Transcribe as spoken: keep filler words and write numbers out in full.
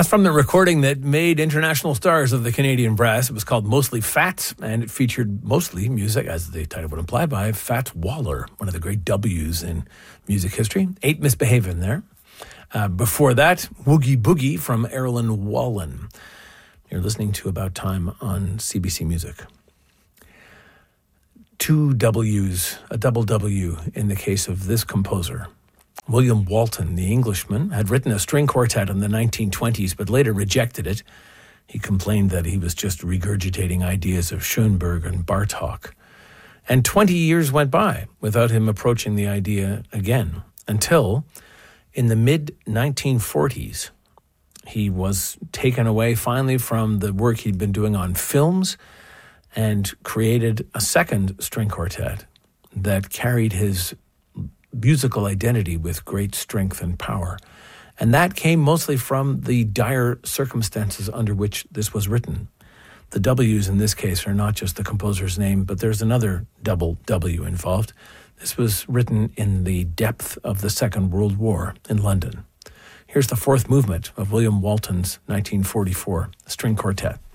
That's from the recording that made international stars of the Canadian brass. It was called Mostly Fats, and it featured mostly music, as the title would imply, by Fats Waller, one of the great W's in music history. Ain't Misbehavin' there. Uh, before that, Woogie Boogie from Erilyn Wallen. You're listening to About Time on C B C Music. Two W's, a double W in the case of this composer. William Walton, the Englishman, had written a string quartet in the nineteen twenties, but later rejected it. He complained that he was just regurgitating ideas of Schoenberg and Bartók. And twenty years went by without him approaching the idea again, until in the mid nineteen forties, he was taken away finally from the work he'd been doing on films and created a second string quartet that carried his musical identity with great strength and power. And that came mostly from the dire circumstances under which this was written. The W's in this case are not just the composer's name, but there's another double W involved. This was written in the depth of the Second World War in London. Here's the fourth movement of William Walton's nineteen forty-four string quartet.